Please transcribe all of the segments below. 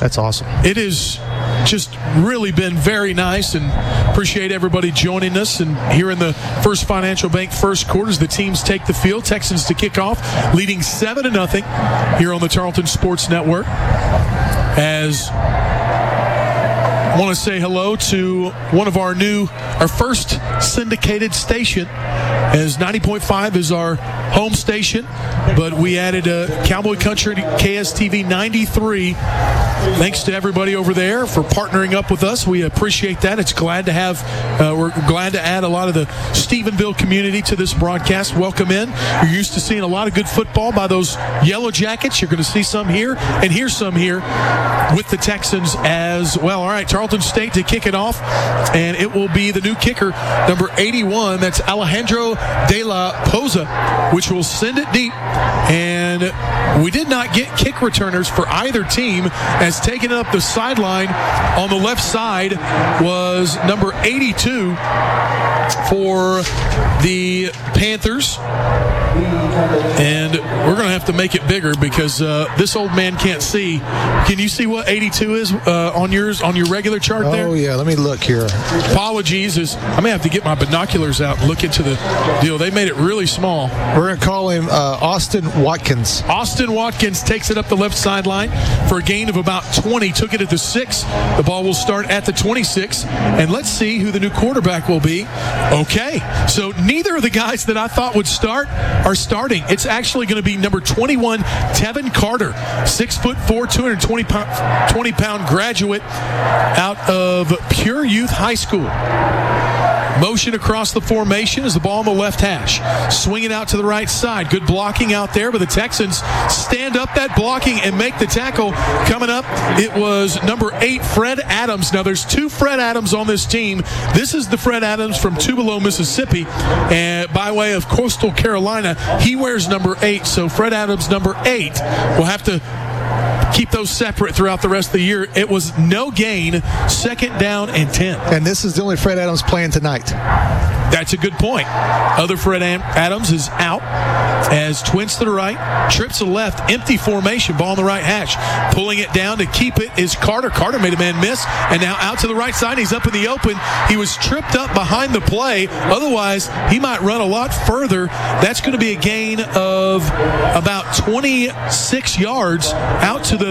That's awesome. It has just really been very nice, and appreciate everybody joining us. And here in the First Financial Bank first quarters, the teams take the field. Texans to kick off, leading 7-0 here on the Tarleton Sports Network. As I want to say hello to one of our first syndicated station, as 90.5 is our home station, but we added Cowboy Country KSTV 93. Thanks to everybody over there for partnering up with us. We appreciate that. We're glad to add a lot of the Stephenville community to this broadcast. Welcome in. You're used to seeing a lot of good football by those Yellow Jackets. You're going to see some here and hear some here with the Texans as well. All right, Tarleton State to kick it off, and it will be the new kicker, number 81. That's Alejandro De La Poza, which will send it deep. And we did not get kick returners for either team, as taking up the sideline on the left side was number 82 for the Panthers. And we're going to have to make it bigger because this old man can't see. Can you see what 82 is on your regular chart there? Oh, yeah. Let me look here. Apologies. I may have to get my binoculars out and look into the deal. They made it really small. We're going to call him Austin Watkins. Austin Watkins takes it up the left sideline for a gain of about 20. Took it at the 6. The ball will start at the 26. And let's see who the new quarterback will be. Okay. So neither of the guys that I thought would start are starting. It's actually going to be number 21, Tevin Carter, 6'4", 220-pound graduate out of Pure Youth High School. Motion across the formation as the ball on the left hash. Swinging out to the right side. Good blocking out there, but the Texans stand up that blocking and make the tackle. Coming up, it was number 8, Fred Adams. Now, there's 2 Fred Adams on this team. This is the Fred Adams from Tupelo, Mississippi, and by way of Coastal Carolina. He wears number 8, so Fred Adams, number 8, will have to keep those separate throughout the rest of the year. It was no gain, 2nd down and 10. And this is the only Fred Adams playing tonight. That's a good point. Other Fred Adams is out as twins to the right, trips to the left, empty formation, ball on the right hash. Pulling it down to keep it is Carter. Carter made a man miss, and now out to the right side. He's up in the open. He was tripped up behind the play. Otherwise, he might run a lot further. That's going to be a gain of about 26 yards out to the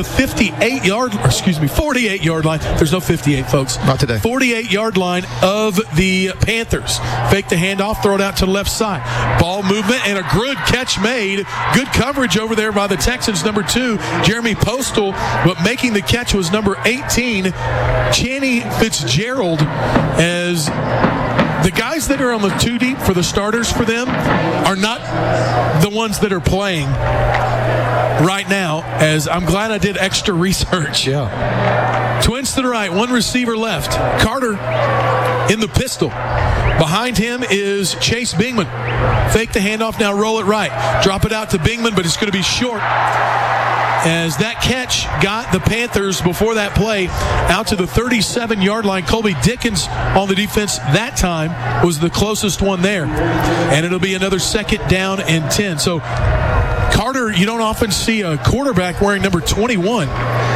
48-yard line. There's no 58, folks. Not today. 48-yard line of the Panthers. Fake the handoff, throw it out to the left side. Ball movement and a good catch made. Good coverage over there by the Texans. Number 2, Jeremy Postal, but making the catch was number 18, Channy Fitzgerald, as the guys that are on the 2 deep for the starters for them are not the ones that are playing right now, as I'm glad I did extra research. Yeah. Twins to the right, 1 receiver left. Carter in the pistol. Behind him is Chase Bingman. Fake the handoff, now roll it right. Drop it out to Bingman, but it's going to be short, as that catch got the Panthers before that play out to the 37-yard line. Colby Dickens on the defense that time was the closest one there. And it'll be another 2nd down and 10. So Carter, you don't often see a quarterback wearing number 21.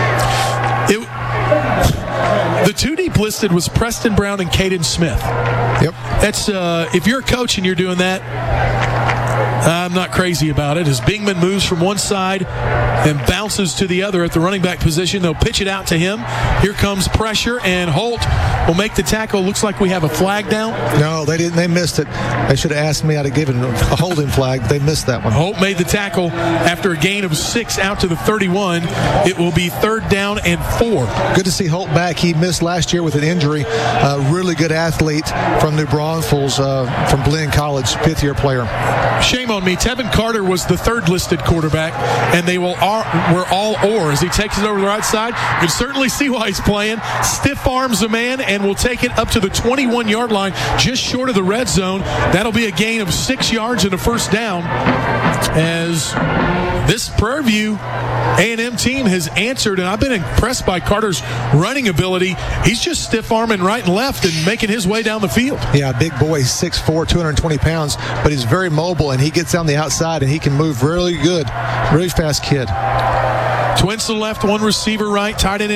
The 2 deep listed was Preston Brown and Caden Smith. Yep. That's if you're a coach and you're doing that, I'm not crazy about it. As Bingman moves from one side and bounces to the other at the running back position, they'll pitch it out to him. Here comes pressure, and Holt will make the tackle. Looks like we have a flag down. No, they didn't. They missed it. They should have asked me. I'd have given a holding flag. They missed that one. Holt made the tackle after a gain of 6 out to the 31. It will be 3rd down and 4. Good to see Holt back. He missed last year with an injury. Really good athlete from New Braunfels, from Glenn College, 5th-year player. Shame on me. Tevin Carter was the 3rd listed quarterback, and they were all or as he takes it over the right side. You can certainly see why he's playing. Stiff arms a man and will take it up to the 21-yard line, just short of the red zone. That'll be a gain of 6 yards and a 1st down, as this Prairie View A&M team has answered, and I've been impressed by Carter's running ability. He's just stiff-arming right and left and making his way down the field. Yeah, big boy. He's 6'4", 220 pounds, but he's very mobile, and he gets on the outside, and he can move really good. Really fast kid. Twins to the left, 1 receiver right, tight end